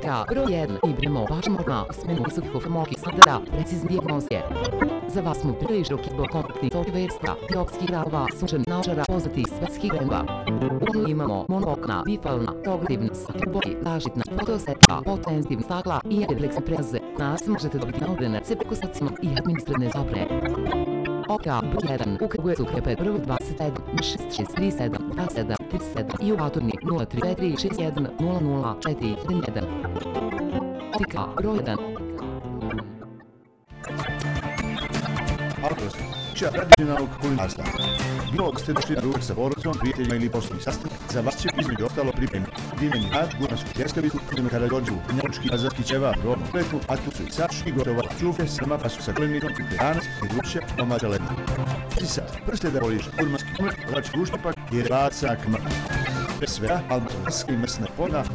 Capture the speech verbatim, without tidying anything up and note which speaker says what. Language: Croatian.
Speaker 1: Oka broj jedan. Ibrimo važno na smenu visokih mokih standarda, precizne dijagnoze. Za vas smo prilišroki zbog kontaktnih softverstva, gropskih rava, sunčanih naočara, poznatih svetskih brendova. Uglavnom imamo monookna, bifalna, progresivna sakrboji, zaštitna fotosetla, potenzivna stakla i refleksne prelaze. Nas možete dobiti na ogredne se prekosacima i administrativne zabrane. Oka broj jedan. U Kragujevcu Krepet broj dvadeset sedam šest šest tri sedam dva sedam tri sedam i u Baturni nula tri četiri šest jedan nula nula četiri jedan. Oka broj jedan.
Speaker 2: Autors, kuća tradicionalnog kulinarstva. Bilo da ste došli na ručak sa porodicom, prijateljima ili poslovni sastanak, za vas će između ostalo pripremiti dimljeni rad, gurmansku pljeskavicu, dimljenu karadžođu, njemački azatski ćevap, robnu pletu, atusu i sač i gotova čufe, sama pasu sa klenitom i peranac, i grušća, domaća ledna. I sad, prste da voliš gurmanski kumlet, vrač guštipak i rebaca kmr. Bez svega, albanski mrsna poda,